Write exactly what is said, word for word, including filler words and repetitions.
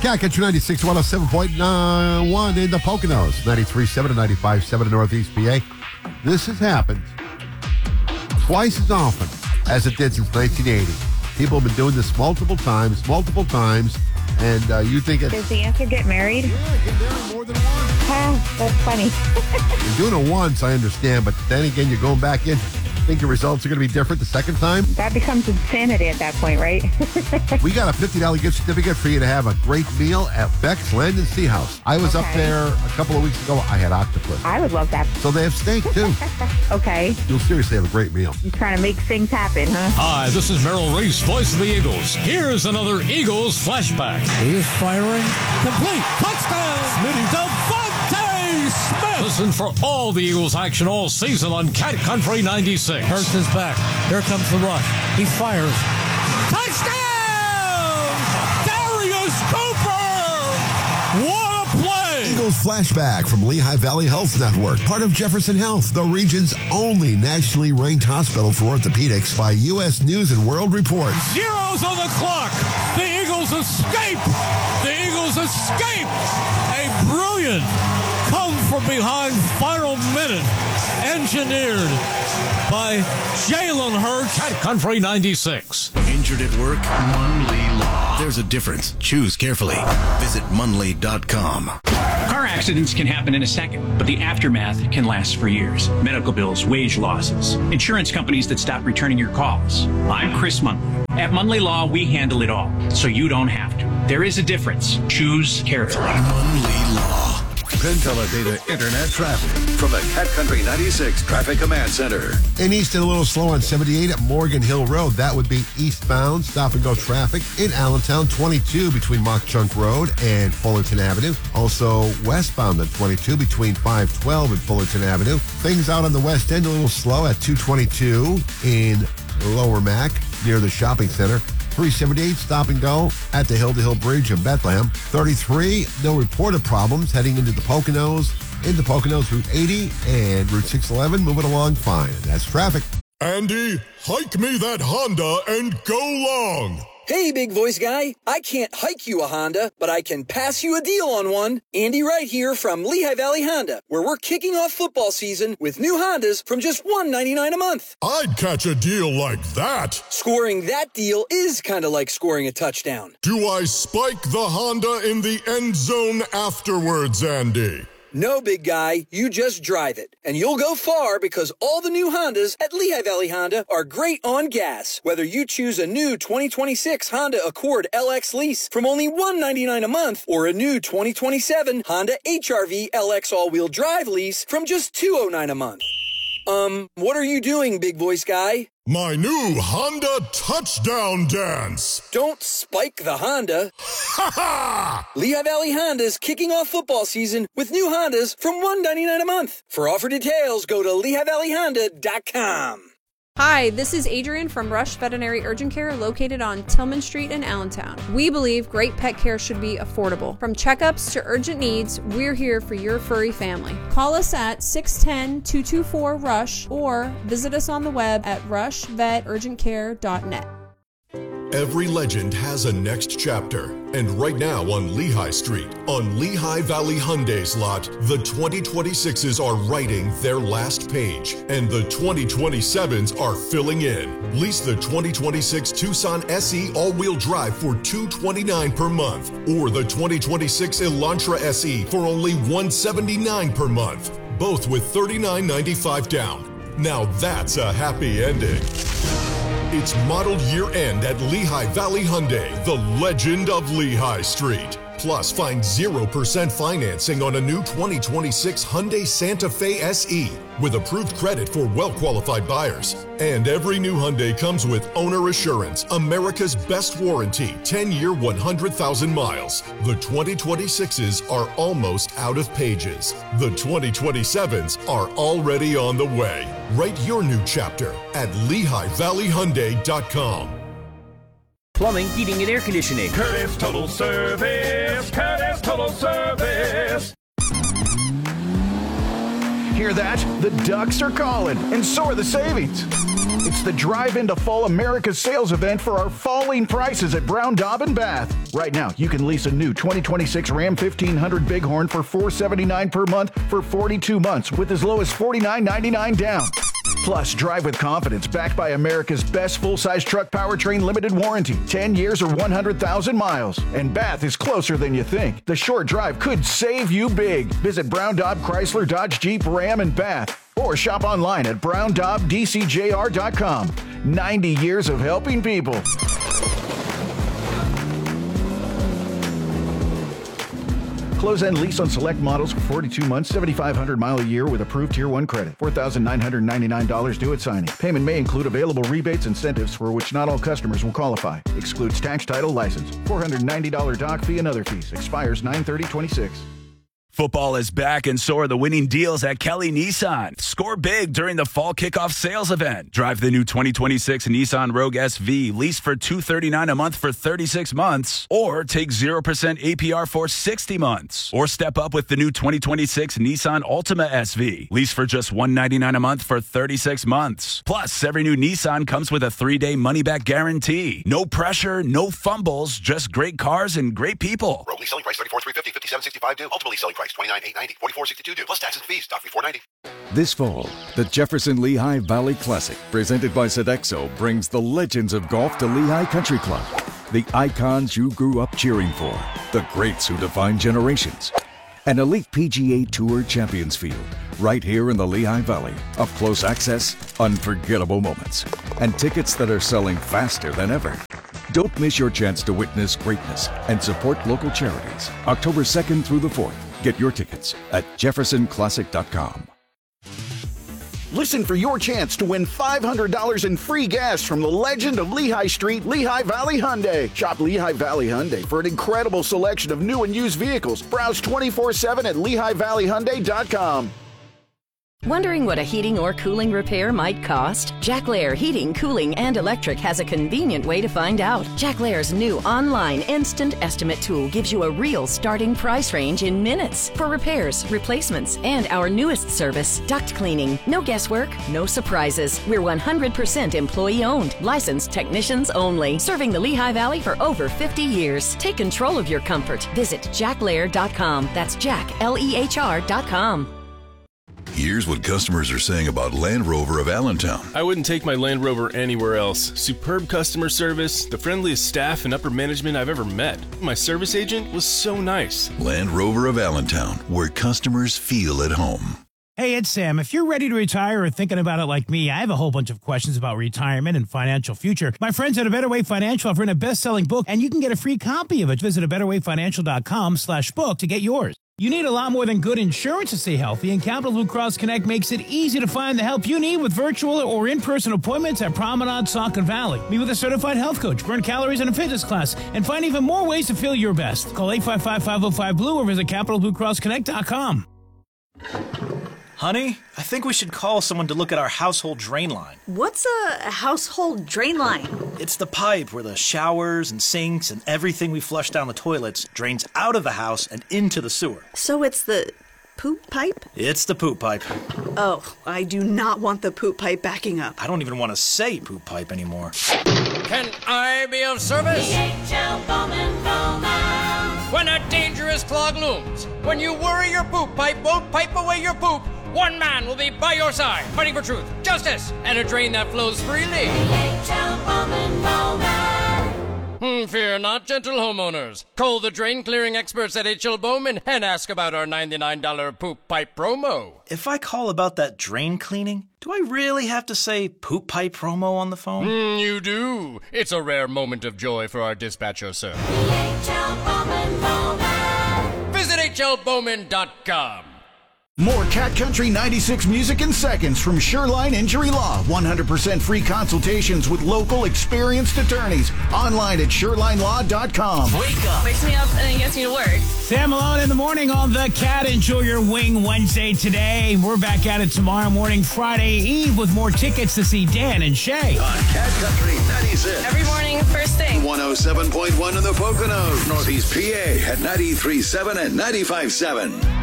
Yeah, get you ninety-six, one oh seven point one in the Poconos, ninety-three point seven and ninety-five point seven in Northeast P A. This has happened twice as often as it did since nineteen eighty. People have been doing this multiple times, multiple times, and uh, you think it's... Does the answer get married? Yeah, get married more than once. Ah, that's funny. You're doing it once, I understand, but then again, you're going back in. Think your results are going to be different the second time? That becomes insanity at that point, right? We got a fifty dollars gift certificate for you to have a great meal at Beck's Land and Sea House. I was Okay. up there a couple of weeks ago. I had octopus. I would love that. So they have steak, too. Okay. You'll seriously have a great meal. You're trying to make things happen, huh? Hi, this is Merrill Reese, voice of the Eagles. Here's another Eagles flashback. He is firing. Complete. Touchdown. Smitty. Devontae Smith. Listen for all the Eagles action all season on Cat Country ninety-six. Hurts his back. Here comes the rush. He fires. Touchdown! Darius Cooper! What a play! Eagles flashback from Lehigh Valley Health Network, part of Jefferson Health, the region's only nationally ranked hospital for orthopedics by U S News and World Report. Zeros on the clock. The Eagles escape. The Eagles escape. A brilliant come from behind final minute engineered by Jalen Hurts. Cat Country ninety-six. Injured at work? Munley Law. There's a difference. Choose carefully. Visit munley dot com. Car accidents can happen in a second, but the aftermath can last for years. Medical bills, wage losses, insurance companies that stop returning your calls. I'm Chris Munley. At Munley Law, we handle it all, so you don't have to. There is a difference. Choose carefully. Munley Law. Consolidated Internet traffic from the Cat Country ninety-six Traffic Command Center. In Easton, a little slow on seventy-eight at Morgan Hill Road. That would be eastbound stop-and-go traffic. In Allentown, twenty-two between Mock Chunk Road and Fullerton Avenue. Also westbound on twenty-two between five twelve and Fullerton Avenue. Things out on the west end a little slow at two twenty-two in Lower Mac near the shopping center. three seventy-eight stop and go at the Hill to Hill Bridge in Bethlehem. thirty-three, no reported problems heading into the Poconos. In the Poconos, Route eighty and Route six eleven moving along fine. And that's traffic. Andy, hike me that Honda and go long. Hey, big voice guy. I can't hike you a Honda, but I can pass you a deal on one. Andy Wright here from Lehigh Valley Honda, where we're kicking off football season with new Hondas from just one ninety-nine a month. I'd catch a deal like that. Scoring that deal is kind of like scoring a touchdown. Do I spike the Honda in the end zone afterwards, Andy? No, big guy, you just drive it. And you'll go far because all the new Hondas at Lehigh Valley Honda are great on gas. Whether you choose a new twenty twenty-six Honda Accord L X lease from only one ninety-nine a month or a new twenty twenty-seven Honda H R V L X all-wheel drive lease from just two oh nine a month. Um, what are you doing, big voice guy? My new Honda touchdown dance. Don't spike the Honda. Ha ha! Lehigh Valley Honda's kicking off football season with new Hondas from one ninety-nine a month. For offer details, go to lehigh valley honda dot com. Hi, this is Adrian from Rush Veterinary Urgent Care located on Tillman Street in Allentown. We believe great pet care should be affordable. From checkups to urgent needs, we're here for your furry family. Call us at six one zero, two two four, RUSH or visit us on the web at rush vet urgent care dot net. Every legend has a next chapter, and right now on Lehigh Street, on Lehigh Valley Hyundai's lot, the twenty twenty-sixes are writing their last page, and the twenty twenty-sevens are filling in. Lease the twenty twenty-six Tucson S E all-wheel drive for two hundred twenty-nine dollars per month, or the twenty twenty-six Elantra S E for only one hundred seventy-nine dollars per month, both with thirty-nine ninety-five down. Now that's a happy ending. It's model year end at Lehigh Valley Hyundai, the legend of Lehigh Street. Plus, find zero percent financing on a new twenty twenty-six Hyundai Santa Fe S E with approved credit for well-qualified buyers. And every new Hyundai comes with owner assurance, America's best warranty, ten-year, one hundred thousand miles. The twenty twenty-sixes are almost out of pages. The twenty twenty-sevens are already on the way. Write your new chapter at lehigh valley hyundai dot com. Plumbing, heating, and air conditioning. Curtis Total Service. Curtis Total Service. Hear that? The Ducks are calling, and so are the savings. It's the Drive Into Fall America's sales event for our falling prices at Brown Daub and Bath. Right now, you can lease a new twenty twenty-six Ram fifteen hundred Bighorn for four hundred seventy-nine dollars per month for forty-two months with as low as forty-nine ninety-nine down. Plus, drive with confidence backed by America's best full-size truck powertrain limited warranty, ten years or one hundred thousand miles. And Bath is closer than you think. The short drive could save you big. Visit Brown Daub Chrysler Dodge Jeep Ram and Bath or shop online at brown daub d c j r dot com. ninety years of helping people. Close-end lease on select models for forty-two months, seventy-five hundred mile a year with approved Tier one credit. four thousand nine hundred ninety-nine dollars due at signing. Payment may include available rebates, incentives for which not all customers will qualify. Excludes tax, title, license. four hundred ninety dollars doc fee and other fees. Expires nine thirty twenty-six. Football is back, and so are the winning deals at Kelly Nissan. Score big during the fall kickoff sales event. Drive the new twenty twenty-six Nissan Rogue S V, lease for two hundred thirty-nine dollars a month for thirty-six months, or take zero percent A P R for sixty months. Or step up with the new twenty twenty-six Nissan Altima S V, lease for just one hundred ninety-nine dollars a month for thirty-six months. Plus, every new Nissan comes with a three-day money-back guarantee. No pressure, no fumbles, just great cars and great people. Rogue lease selling price thirty-four thousand three hundred fifty dollars, fifty-seven sixty-five due. Ultimately selling price twenty-nine thousand eight hundred ninety dollars, forty-four sixty-two due. Plus taxes and fees. Doc fee four hundred ninety dollars. This fall, the Jefferson Lehigh Valley Classic, presented by Sodexo, brings the legends of golf to Lehigh Country Club. The icons you grew up cheering for, the greats who define generations. An elite P G A Tour Champions Field, right here in the Lehigh Valley. Up close access, unforgettable moments, and tickets that are selling faster than ever. Don't miss your chance to witness greatness and support local charities. October second through the fourth. Get your tickets at jefferson classic dot com. Listen for your chance to win five hundred dollars in free gas from the legend of Lehigh Street, Lehigh Valley Hyundai. Shop Lehigh Valley Hyundai for an incredible selection of new and used vehicles. Browse twenty-four seven at lehigh valley hyundai dot com. Wondering what a heating or cooling repair might cost? Jack Lair Heating, Cooling, and Electric has a convenient way to find out. Jack Lair's new online instant estimate tool gives you a real starting price range in minutes for repairs, replacements, and our newest service, duct cleaning. No guesswork, no surprises. We're one hundred percent employee-owned, licensed technicians only, serving the Lehigh Valley for over fifty years. Take control of your comfort. Visit jack lair dot com. That's Jack, L E H R dot com. Here's what customers are saying about Land Rover of Allentown. I wouldn't take my Land Rover anywhere else. Superb customer service, the friendliest staff and upper management I've ever met. My service agent was so nice. Land Rover of Allentown, where customers feel at home. Hey, it's Sam. If you're ready to retire or thinking about it like me, I have a whole bunch of questions about retirement and financial future. My friends at A Better Way Financial have written a best-selling book, and you can get a free copy of it. Visit a better way financial dot com slash book to get yours. You need a lot more than good insurance to stay healthy, and Capital Blue Cross Connect makes it easy to find the help you need with virtual or in-person appointments at Promenade, Saucon Valley. Meet with a certified health coach, burn calories in a fitness class, and find even more ways to feel your best. Call eight five five, five oh five, BLUE or visit capital blue cross connect dot com. Honey, I think we should call someone to look at our household drain line. What's a household drain line? It's the pipe where the showers and sinks and everything we flush down the toilets drains out of the house and into the sewer. So it's the poop pipe? It's the poop pipe. Oh, I do not want the poop pipe backing up. I don't even want to say poop pipe anymore. Can I be of service? D H L Bowman Bowman. When a dangerous clog looms, when you worry your poop pipe won't pipe away your poop, one man will be by your side, fighting for truth, justice, and a drain that flows freely. D H L Bowman Bowman. Hmm, fear not, gentle homeowners. Call the drain clearing experts at H L Bowman and ask about our ninety-nine dollars poop pipe promo. If I call about that drain cleaning, do I really have to say poop pipe promo on the phone? Mm, you do. It's a rare moment of joy for our dispatcher, sir. D H L Bowman Bowman. Visit H L Bowman dot com. More Cat Country ninety-six music in seconds from Shoreline Injury Law. one hundred percent free consultations with local experienced attorneys. Online at shoreline law dot com. Wake up. Wakes me up and then gets me to work. Sam Malone in the morning on the Cat. Enjoy your Wing Wednesday today. We're back at it tomorrow morning, Friday Eve, with more tickets to see Dan and Shay. On Cat Country ninety-six. Every morning, first thing. one oh seven point one in the Poconos. Northeast P A at ninety-three point seven and ninety-five point seven.